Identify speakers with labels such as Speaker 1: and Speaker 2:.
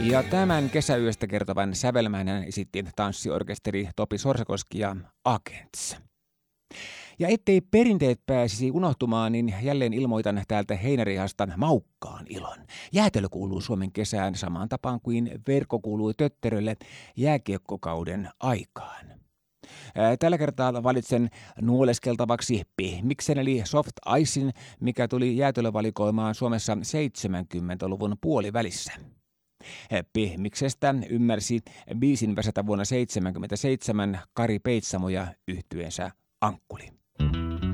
Speaker 1: Ja tämän kesäyöstä kertovan sävelmän esitti tanssiorkesteri Topi Sorsakoski ja Agents. Ja ettei perinteet pääsisi unohtumaan, niin jälleen ilmoitan täältä Heinärihastan maukkaan ilon. Jäätelö kuuluu Suomen kesään samaan tapaan kuin verkko kuuluu tötterölle jääkiekkokauden aikaan. Tällä kertaa valitsen nuoleskeltavaksi pehmiksen eli soft icein, mikä tuli jäätelövalikoimaan Suomessa 70-luvun puolivälissä. Pehmiksestä ymmärsi biisin väsätä vuonna 1977 Kari Peitsamo ja yhtyeensä Ankkuli.